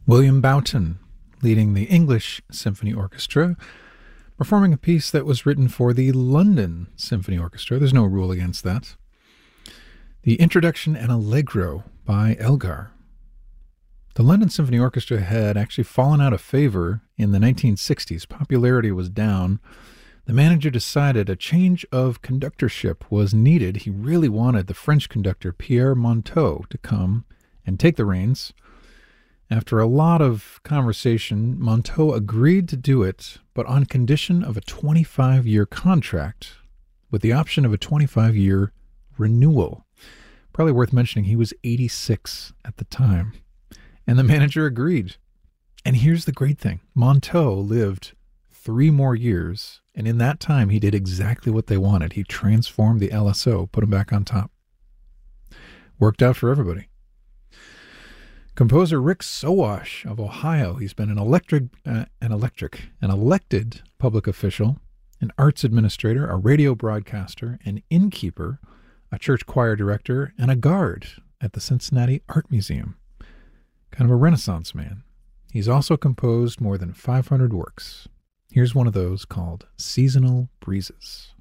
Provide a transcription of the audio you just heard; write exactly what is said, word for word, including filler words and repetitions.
William Boughton, leading the English Symphony Orchestra, performing a piece that was written for the London Symphony Orchestra. There's no rule against that. The Introduction and Allegro by Elgar. The London Symphony Orchestra had actually fallen out of favor in the nineteen sixties. Popularity was down. The manager decided a change of conductorship was needed. He really wanted the French conductor Pierre Monteux to come and take the reins. After a lot of conversation, Monteux agreed to do it, but on condition of a twenty-five-year contract with the option of a twenty-five-year renewal. Probably worth mentioning he was eighty-six at the time. And the manager agreed. And here's the great thing. Monteux lived three more years, and in that time he did exactly what they wanted. He transformed the L S O, put him back on top. Worked out for everybody. Composer Rick Sowash of Ohio. He's been an electric, uh, an electric, an elected public official, an arts administrator, a radio broadcaster, an innkeeper, a church choir director, and a guard at the Cincinnati Art Museum. Kind of a Renaissance man. He's also composed more than five hundred works. Here's one of those called Seasonal Breezes.